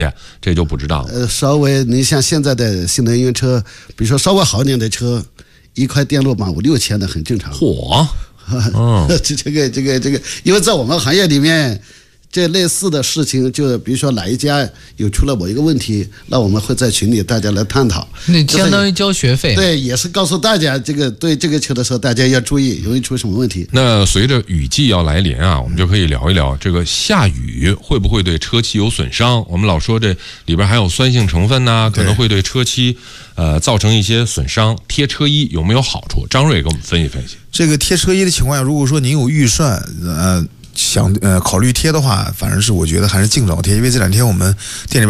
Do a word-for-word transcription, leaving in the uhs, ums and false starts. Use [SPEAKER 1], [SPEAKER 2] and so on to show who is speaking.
[SPEAKER 1] 这就不知道了。
[SPEAKER 2] 呃，稍微你像现在的新能源车，比如说稍微好一点的车，一块电路板五六千的很正常。
[SPEAKER 1] 嚯，嗯，
[SPEAKER 2] 这这个这个这个，因为在我们行业里面。这类似的事情，就比如说哪一家有出了某一个问题，那我们会在群里大家来探讨。
[SPEAKER 3] 那相当于交学费。
[SPEAKER 2] 对，也是告诉大家，这个对这个车的时候，大家要注意，容易出什么问题。
[SPEAKER 1] 那随着雨季要来临啊，我们就可以聊一聊这个下雨会不会对车漆有损伤？我们老说这里边含有酸性成分呐、啊，可能会对车漆呃造成一些损伤。贴车衣有没有好处？张瑞给我们分析分析。
[SPEAKER 4] 这个贴车衣的情况下，如果说您有预算，呃。想呃考虑贴的话，反正是我觉得还是尽早贴，因为这两天我们店里边。